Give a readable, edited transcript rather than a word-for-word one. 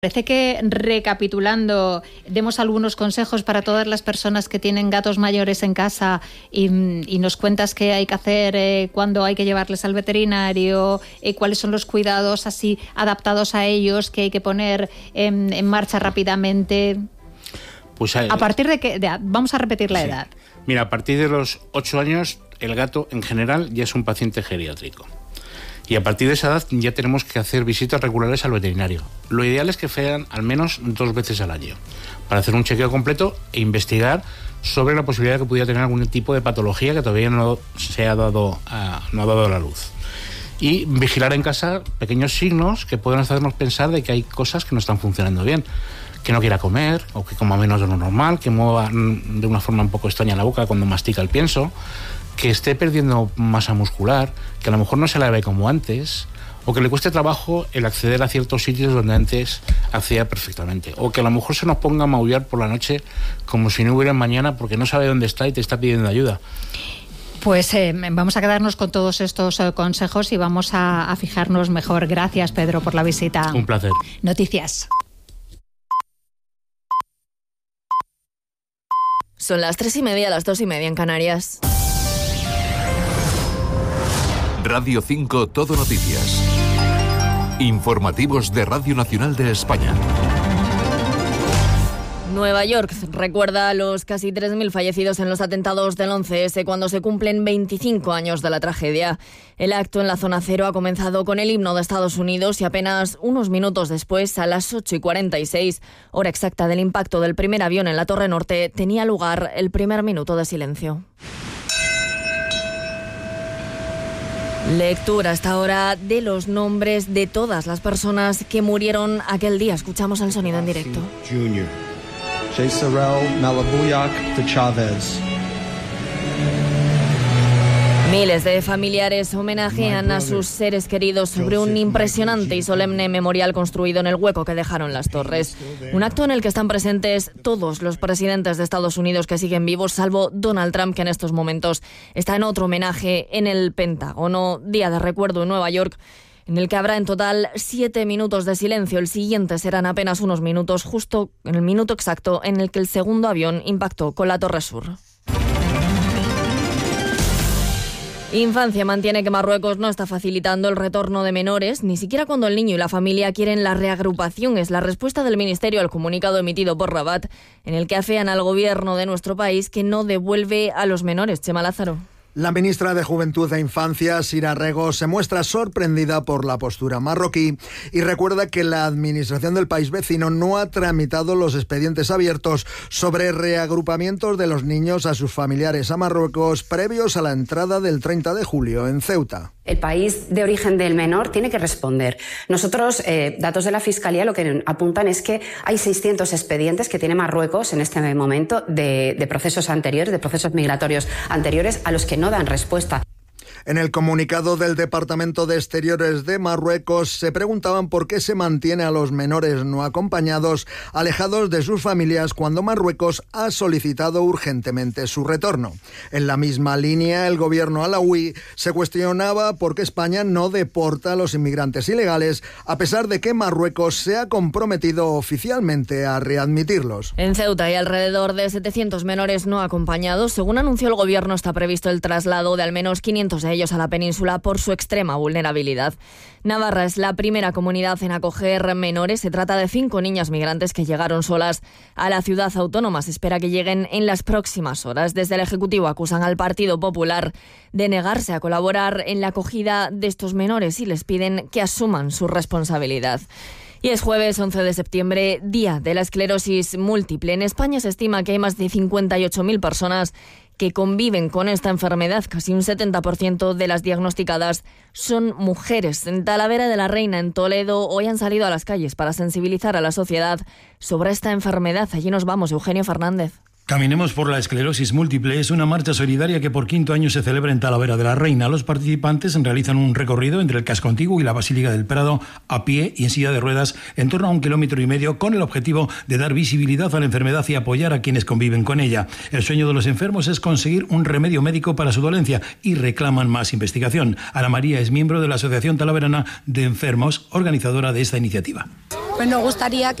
Parece que, recapitulando, demos algunos consejos para todas las personas que tienen gatos mayores en casa y nos cuentas qué hay que hacer, cuándo hay que llevarles al veterinario, cuáles son los cuidados así adaptados a ellos que hay que poner en marcha rápidamente. Pues ¿A partir de qué edad? Vamos a repetir la edad. Mira, a partir de los 8 años, el gato en general ya es un paciente geriátrico. Y a partir de esa edad ya tenemos que hacer visitas regulares al veterinario. Lo ideal es que sean al menos 2 veces al año, para hacer un chequeo completo e investigar sobre la posibilidad de que pudiera tener algún tipo de patología que todavía no ha dado a la luz. Y vigilar en casa pequeños signos que pueden hacernos pensar de que hay cosas que no están funcionando bien. Que no quiera comer, o que coma menos de lo normal, que mueva de una forma un poco extraña la boca cuando mastica el pienso, que esté perdiendo masa muscular, que a lo mejor no se la ve como antes, o que le cueste trabajo el acceder a ciertos sitios donde antes accedía perfectamente, o que a lo mejor se nos ponga a maullar por la noche como si no hubiera mañana porque no sabe dónde está y te está pidiendo ayuda. Pues vamos a quedarnos con todos estos consejos y vamos a fijarnos mejor. Gracias, Pedro, por la visita. Un placer. Noticias. Son las 3:30, las 2:30 en Canarias. Radio 5 Todo Noticias. Informativos de Radio Nacional de España. Nueva York recuerda a los casi 3.000 fallecidos en los atentados del 11S cuando se cumplen 25 años de la tragedia. El acto en la zona cero ha comenzado con el himno de Estados Unidos y apenas unos minutos después, a las 8:46, hora exacta del impacto del primer avión en la Torre Norte, tenía lugar el primer minuto de silencio. Lectura hasta ahora de los nombres de todas las personas que murieron aquel día. Escuchamos el sonido en directo. Jr. J. Sorrell Malabuyak de Chávez. Miles de familiares homenajean a sus seres queridos sobre un impresionante y solemne memorial construido en el hueco que dejaron las torres. Un acto en el que están presentes todos los presidentes de Estados Unidos que siguen vivos, salvo Donald Trump, que en estos momentos está en otro homenaje en el Pentágono. Día de recuerdo en Nueva York, en el que habrá en total 7 minutos de silencio. El siguiente serán apenas unos minutos, justo en el minuto exacto en el que el segundo avión impactó con la Torre Sur. Infancia mantiene que Marruecos no está facilitando el retorno de menores, ni siquiera cuando el niño y la familia quieren la reagrupación. Es la respuesta del Ministerio al comunicado emitido por Rabat, en el que afean al gobierno de nuestro país que no devuelve a los menores. Chema Lázaro. La ministra de Juventud e Infancia, Sira Rego, se muestra sorprendida por la postura marroquí y recuerda que la administración del país vecino no ha tramitado los expedientes abiertos sobre reagrupamientos de los niños a sus familiares a Marruecos previos a la entrada del 30 de julio en Ceuta. El país de origen del menor tiene que responder. Nosotros, datos de la Fiscalía, lo que apuntan es que hay 600 expedientes que tiene Marruecos en este momento de procesos anteriores, de procesos migratorios anteriores a los que no dan respuesta. En el comunicado del Departamento de Exteriores de Marruecos se preguntaban por qué se mantiene a los menores no acompañados alejados de sus familias cuando Marruecos ha solicitado urgentemente su retorno. En la misma línea, el gobierno alauí se cuestionaba por qué España no deporta a los inmigrantes ilegales, a pesar de que Marruecos se ha comprometido oficialmente a readmitirlos. En Ceuta hay alrededor de 700 menores no acompañados. Según anunció el gobierno, está previsto el traslado de al menos 500 de ellos a la península por su extrema vulnerabilidad. Navarra es la primera comunidad en acoger menores. Se trata de 5 niñas migrantes que llegaron solas a la ciudad autónoma. Se espera que lleguen en las próximas horas. Desde el Ejecutivo acusan al Partido Popular de negarse a colaborar en la acogida de estos menores y les piden que asuman su responsabilidad. Y es jueves 11 de septiembre, día de la esclerosis múltiple. En España se estima que hay más de 58.000 personas que conviven con esta enfermedad. Casi un 70% de las diagnosticadas son mujeres. En Talavera de la Reina, en Toledo, hoy han salido a las calles para sensibilizar a la sociedad sobre esta enfermedad. Allí nos vamos, Eugenio Fernández. Caminemos por la esclerosis múltiple es una marcha solidaria que por 5º año se celebra en Talavera de la Reina. Los participantes realizan un recorrido entre el casco antiguo y la Basílica del Prado a pie y en silla de ruedas en torno a 1,5 kilómetros con el objetivo de dar visibilidad a la enfermedad y apoyar a quienes conviven con ella. El sueño de los enfermos es conseguir un remedio médico para su dolencia y reclaman más investigación. Ana María es miembro de la Asociación Talaverana de Enfermos, organizadora de esta iniciativa. Pues nos gustaría